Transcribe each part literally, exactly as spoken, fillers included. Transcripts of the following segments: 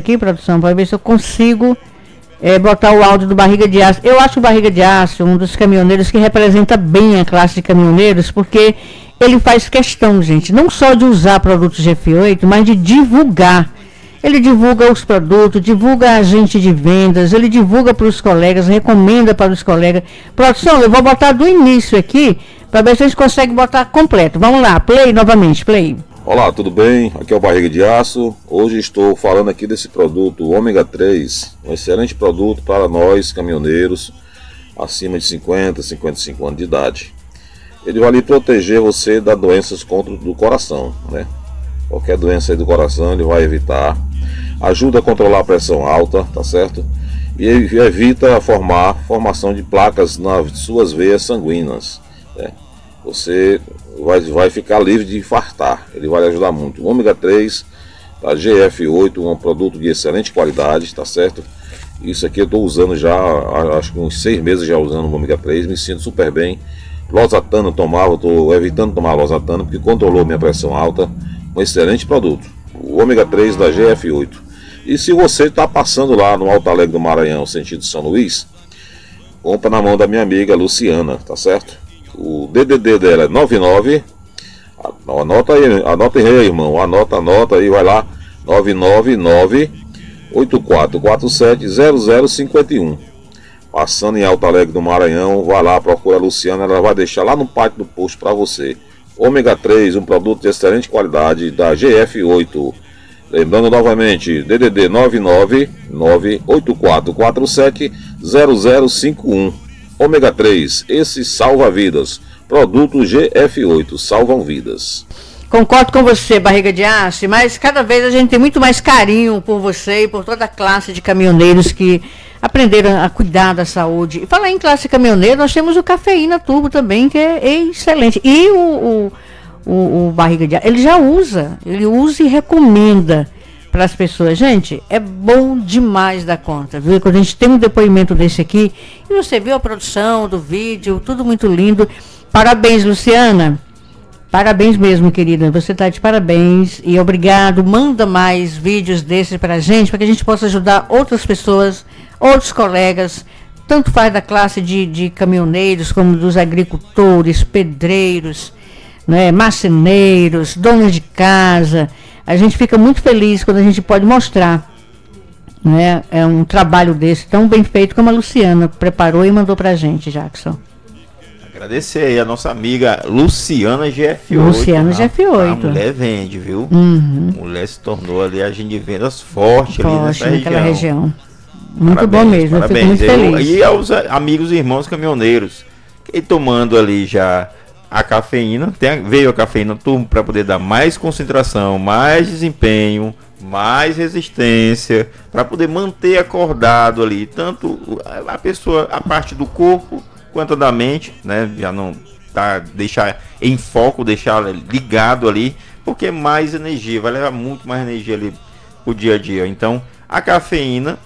aqui, produção, para ver se eu consigo é, botar o áudio do Barriga de Aço. Eu acho o Barriga de Aço um dos caminhoneiros que representa bem a classe de caminhoneiros, porque ele faz questão, gente, não só de usar produtos G F oito, mas de divulgar. Ele divulga os produtos, divulga a agente de vendas, ele divulga para os colegas, recomenda para os colegas. Produção, eu vou botar do início aqui, para ver se a gente consegue botar completo. Vamos lá, play novamente, play. Olá, tudo bem? Aqui é o Barriga de Aço. Hoje estou falando aqui desse produto ômega três, um excelente produto para nós caminhoneiros acima de cinquenta, cinquenta e cinco anos de idade. Ele vai lhe proteger você das doenças contra do coração, né? Qualquer doença aí do coração ele vai evitar. Ajuda a controlar a pressão alta, tá certo? E evita a formar formação de placas nas suas veias sanguíneas, né? Você vai, vai ficar livre de infartar. Ele vai lhe ajudar muito. O ômega três da G F oito, um produto de excelente qualidade, tá certo? Isso aqui eu estou usando já, acho que uns seis meses já usando o ômega três, me sinto super bem. Losartano eu tomava, estou evitando tomar losartano porque controlou minha pressão alta. Um excelente produto, o ômega três da G F oito. E se você está passando lá no Alto Alegre do Maranhão, sentido São Luís, compra na mão da minha amiga Luciana, tá certo? O D D D dela é nove nove, anota aí, anota aí, irmão, anota, anota aí, vai lá, nove nove nove, oito quatro quatro sete, zero zero cinco um. Passando em Alto Alegre do Maranhão, vai lá, procura a Luciana, ela vai deixar lá no pátio do posto para você. ômega três, um produto de excelente qualidade da G F oito. Lembrando novamente, D D D nove nove nove, oito quatro quatro sete, zero zero cinco um. ômega três, esse salva vidas. Produto G F oito, salvam vidas. Concordo com você, Barriga de Aço, mas cada vez a gente tem muito mais carinho por você e por toda a classe de caminhoneiros que aprenderam a cuidar da saúde. E falar em classe caminhoneira, nós temos o Cafeína Turbo também, que é excelente. E o, o, o, o Barriga de Aço, ele já usa, ele usa e recomenda para as pessoas. Gente, é bom demais da conta, viu? Quando a gente tem um depoimento desse aqui, e você viu a produção do vídeo, tudo muito lindo. Parabéns, Luciana. Parabéns mesmo, querida. Você está de parabéns e obrigado. Manda mais vídeos desses para a gente, para que a gente possa ajudar outras pessoas, outros colegas, tanto faz da classe de, de caminhoneiros, como dos agricultores, pedreiros, né, marceneiros, donos de casa. A gente fica muito feliz quando a gente pode mostrar, né, é um trabalho desse tão bem feito como a Luciana preparou e mandou para a gente, Jackson. Agradecer aí a nossa amiga Luciana G F oito. Luciana G F oito. A mulher vende, viu? Uhum. A mulher se tornou ali agente de vendas forte, ali nessa naquela região. região. Muito Parabéns, bom mesmo, parabéns. eu fico muito feliz. E aos amigos e irmãos caminhoneiros, que tomando ali já a cafeína, tem, veio a cafeína turbo para poder dar mais concentração, mais desempenho, mais resistência, para poder manter acordado ali, tanto a pessoa, a parte do corpo, quanto da mente, né? Já não tá, deixar em foco, deixar ligado ali, porque mais energia, vai levar muito mais energia ali pro dia a dia. Então, a cafeína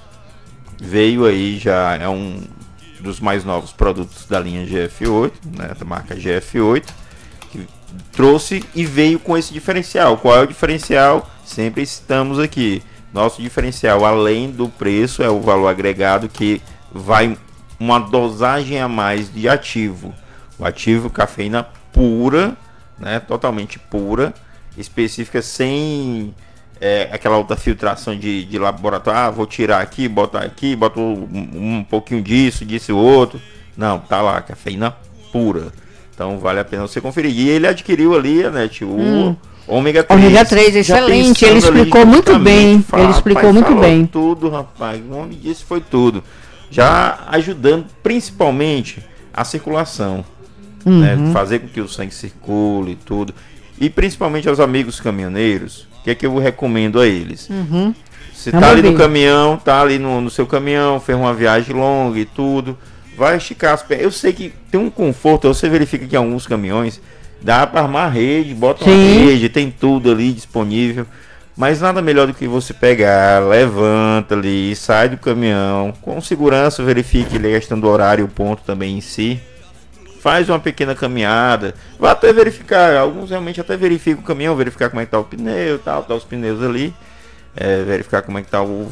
veio aí, já é um dos mais novos produtos da linha G F oito, né? Da marca G F oito, que trouxe e veio com esse diferencial. Qual é o diferencial? Sempre estamos aqui. Nosso diferencial, além do preço, é o valor agregado, que vai uma dosagem a mais de ativo. O ativo cafeína pura, né, totalmente pura, específica, sem é, aquela alta filtração de, de laboratório. Ah, vou tirar aqui, botar aqui, boto um, um pouquinho disso, disso outro. Não, tá lá, cafeína pura. Então vale a pena você conferir. E ele adquiriu ali, né, o hum. ômega três. ômega três, excelente. Ele explicou muito bem. Fala, ele explicou rapaz, muito bem. Tudo, rapaz. O nome disso foi tudo. Já ajudando principalmente a circulação, uhum. né? Fazer com que o sangue circule e tudo. E principalmente aos amigos caminhoneiros, o que é que eu recomendo a eles? Uhum. Você tá ali no caminhão, tá ali no, no seu caminhão, fez uma viagem longa e tudo, vai esticar as pernas. Eu sei que tem um conforto, você verifica que alguns caminhões dá para armar rede, bota uma rede, tem tudo ali disponível. Mas nada melhor do que você pegar, levanta ali, sai do caminhão, com segurança, verifique a questão do horário e o ponto também em si. Faz uma pequena caminhada, vai até verificar, alguns realmente até verificam o caminhão, verificar como é que tá o pneu, tal, tá os pneus ali, é, verificar como é que tá o